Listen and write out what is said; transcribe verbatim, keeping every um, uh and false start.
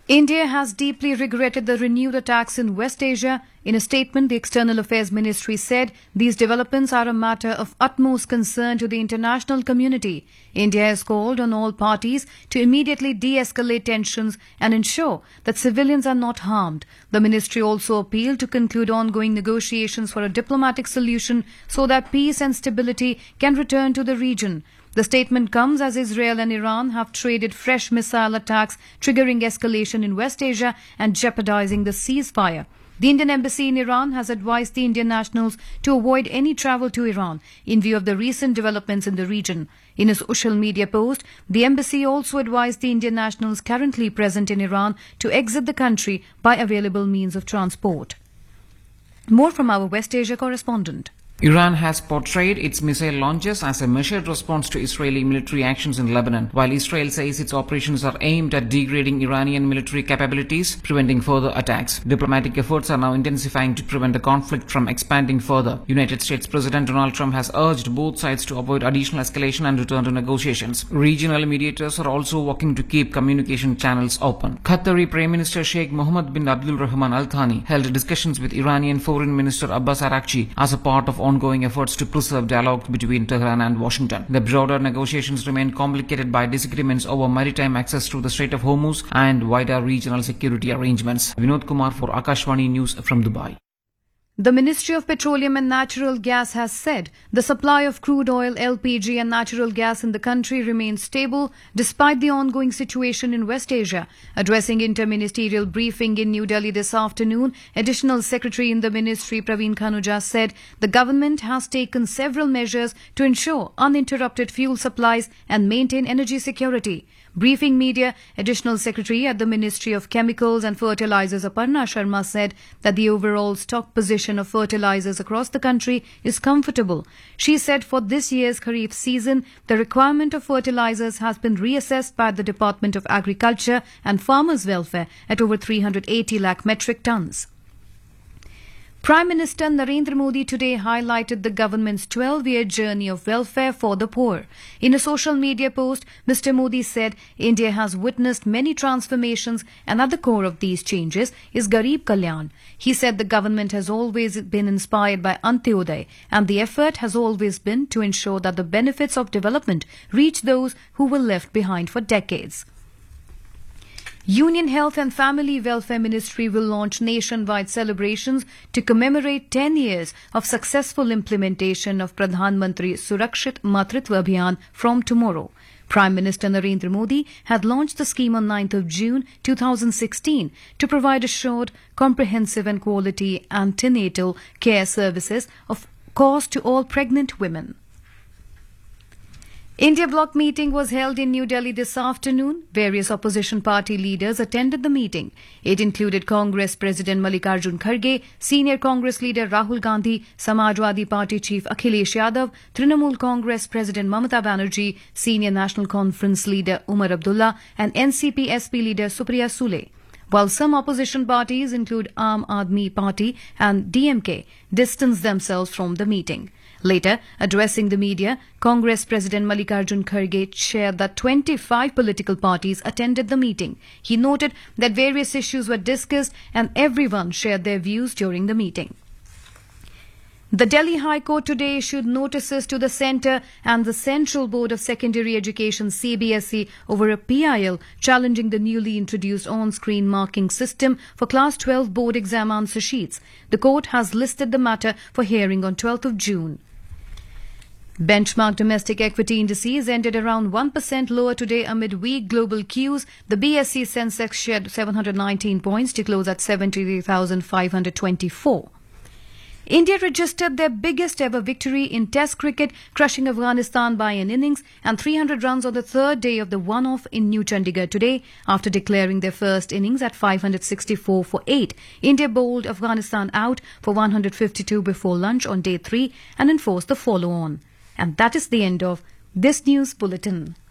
India has deeply regretted the renewed attacks in West Asia. In a statement, the External Affairs Ministry said these developments are a matter of utmost concern to the international community. India has called on all parties to immediately de-escalate tensions and ensure that civilians are not harmed. The ministry also appealed to conclude ongoing negotiations for a diplomatic solution so that peace and stability can return to the region. The statement comes as Israel and Iran have traded fresh missile attacks, triggering escalation in West Asia and jeopardizing the ceasefire. The Indian Embassy in Iran has advised the Indian nationals to avoid any travel to Iran in view of the recent developments in the region. In a social media post, the embassy also advised the Indian nationals currently present in Iran to exit the country by available means of transport. More from our West Asia correspondent. Iran has portrayed its missile launches as a measured response to Israeli military actions in Lebanon, while Israel says its operations are aimed at degrading Iranian military capabilities, preventing further attacks. Diplomatic efforts are now intensifying to prevent the conflict from expanding further. United States President Donald Trump has urged both sides to avoid additional escalation and return to negotiations. Regional mediators are also working to keep communication channels open. Qatari Prime Minister Sheikh Mohammed bin Abdul Rahman Al Thani held discussions with Iranian Foreign Minister Abbas Araghchi as a part of ongoing efforts to preserve dialogue between Tehran and Washington. The broader negotiations remain complicated by disagreements over maritime access through the Strait of Hormuz and wider regional security arrangements. Vinod Kumar for Akashvani News from Dubai. The Ministry of Petroleum and Natural Gas has said the supply of crude oil, L P G and natural gas in the country remains stable despite the ongoing situation in West Asia. Addressing inter-ministerial briefing in New Delhi this afternoon, Additional Secretary in the Ministry Praveen Khanuja said the government has taken several measures to ensure uninterrupted fuel supplies and maintain energy security. Briefing media, Additional Secretary at the Ministry of Chemicals and Fertilizers Aparna Sharma said that the overall stock position of fertilizers across the country is comfortable. She said for this year's Kharif season, the requirement of fertilizers has been reassessed by the Department of Agriculture and Farmers' Welfare at over three hundred eighty lakh metric tons. Prime Minister Narendra Modi today highlighted the government's twelve-year journey of welfare for the poor. In a social media post, Mister Modi said India has witnessed many transformations and at the core of these changes is Garib Kalyan. He said the government has always been inspired by Antyodaya and the effort has always been to ensure that the benefits of development reach those who were left behind for decades. Union Health and Family Welfare Ministry will launch nationwide celebrations to commemorate ten years of successful implementation of Pradhan Mantri Surakshit Matritva Abhiyan from tomorrow. Prime Minister Narendra Modi had launched the scheme on ninth of June two thousand sixteen to provide assured, comprehensive and quality antenatal care services of cost to all pregnant women. India Bloc meeting was held in New Delhi this afternoon. Various opposition party leaders attended the meeting. It included Congress President Mallikarjun Kharge, Senior Congress leader Rahul Gandhi, Samajwadi Party Chief Akhilesh Yadav, Trinamool Congress President Mamata Banerjee, Senior National Conference leader Umar Abdullah and N C P S P leader Supriya Sule. While some opposition parties include Aam Aadmi Party and D M K distanced themselves from the meeting. Later, addressing the media, Congress President Mallikarjun Kharge shared that twenty-five political parties attended the meeting. He noted that various issues were discussed and everyone shared their views during the meeting. The Delhi High Court today issued notices to the Centre and the Central Board of Secondary Education C B S E over a P I L challenging the newly introduced on-screen marking system for Class twelve board exam answer sheets. The court has listed the matter for hearing on twelfth of June. Benchmark domestic equity indices ended around one percent lower today amid weak global cues. The B S E Sensex shed seven hundred nineteen points to close at seventy-three thousand five hundred twenty-four. India registered their biggest ever victory in Test cricket, crushing Afghanistan by an innings and three hundred runs on the third day of the one-off in New Chandigarh today. After declaring their first innings at five hundred sixty-four for eight, India bowled Afghanistan out for one hundred fifty-two before lunch on day three and enforced the follow-on. And that is the end of this news bulletin.